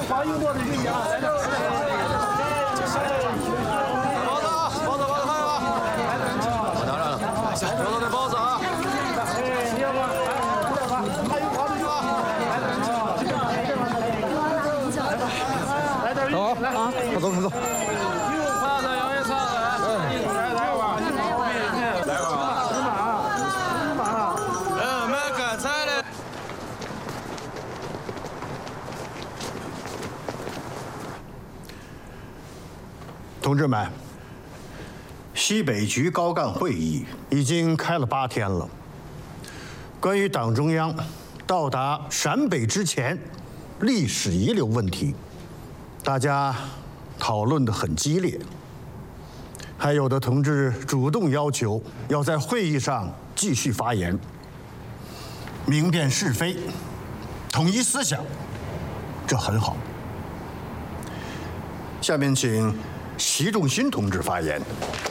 黄英多的运气啊！来这儿， 包子啊，包子，看一看。我拿上了，留到这包子啊。 走啊，快走，快走。 擦擦，杨爷擦擦，来吧，来吧。买干菜的。 同志们，西北局高干会议已经开了8天了。关于党中央到达陕北之前历史遗留问题，大家讨论得很激烈。还有的同志主动要求要在会议上继续发言，明辨是非，统一思想，这很好。下面请习仲勋同志发言。